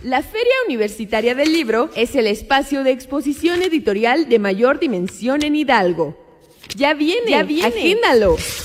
La Feria Universitaria del Libro es el espacio de exposición editorial de mayor dimensión en Hidalgo. ¡Ya viene! ¡Agéndalo!